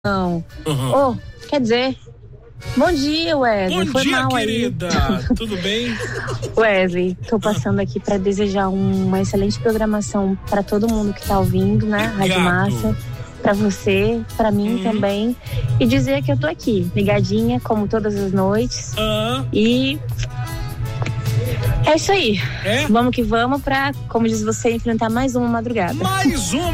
Não. Quer dizer, bom dia, Wesley. Bom Foi dia, mal querida. Aí. Tudo bem? Wesley, tô passando aqui para desejar uma excelente programação para todo mundo que tá ouvindo, né? Rádio Massa, para você, para mim também, e dizer que eu tô aqui, ligadinha, como todas as noites. E é isso aí. Vamos que vamos para, como diz você, enfrentar mais uma madrugada. Mais uma